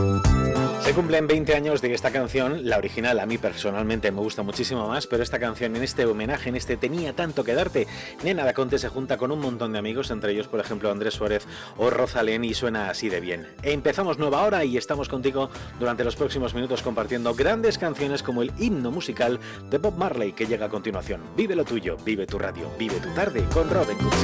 Se cumplen 20 años de esta canción, la original a mí personalmente me gusta muchísimo más, pero esta canción en este homenaje, en este Tenía tanto que darte, Nena Daconte se junta con un montón de amigos, entre ellos por ejemplo Andrés Suárez o Rosalén, y suena así de bien. Empezamos nueva hora y estamos contigo durante los próximos minutos compartiendo grandes canciones como el himno musical de Bob Marley que llega a continuación. Vive lo tuyo, vive tu radio, vive tu tarde con Robin Cooks.